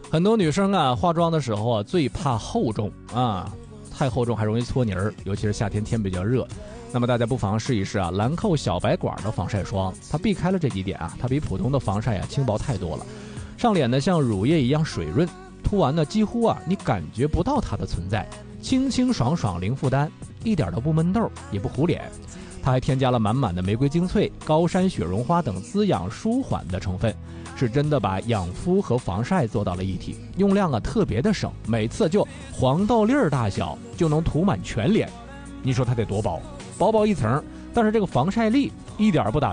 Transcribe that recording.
很多女生啊，化妆的时候啊，最怕厚重啊，太厚重还容易搓泥儿，尤其是夏天天比较热。那么大家不妨试一试啊，兰蔻小白管的防晒霜，它避开了这几点啊，它比普通的防晒啊轻薄太多了。上脸呢像乳液一样水润，涂完呢几乎啊你感觉不到它的存在，清清爽爽零负担，一点都不闷痘也不糊脸。它还添加了满满的玫瑰精粹、高山雪绒花等滋养舒缓的成分，是真的把养肤和防晒做到了一体，用量啊特别的省，每次就黄豆粒儿大小就能涂满全脸。你说它得多薄？薄薄一层，但是这个防晒力一点不打